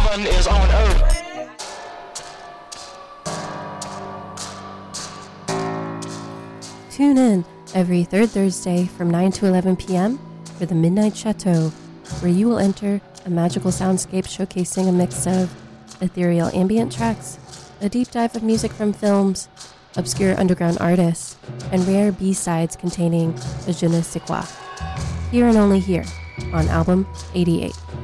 heaven is on earth. Tune in every third Thursday from 9 to 11 p.m. for the Midnight Chateau, where you will enter a magical soundscape showcasing a mix of ethereal ambient tracks, a deep dive of music from films, obscure underground artists, and rare B-sides containing a je ne sais quoi. Here and only here on Album 88.